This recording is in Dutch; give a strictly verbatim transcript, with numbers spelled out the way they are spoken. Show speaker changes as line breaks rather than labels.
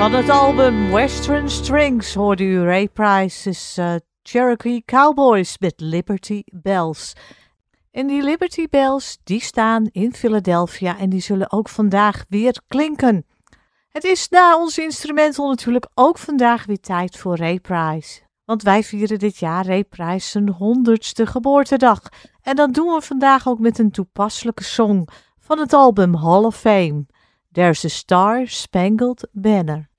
Van het album Western Strings hoorde u Ray Price's uh, Cherokee Cowboys met Liberty Bells. En die Liberty Bells die staan in Philadelphia en die zullen ook vandaag weer klinken. Het is na ons instrumental natuurlijk ook vandaag weer tijd voor Ray Price. Want wij vieren dit jaar Ray Price zijn honderdste geboortedag. En dat doen we vandaag ook met een toepasselijke song van het album Hall of Fame. There's a Star Spangled Banner.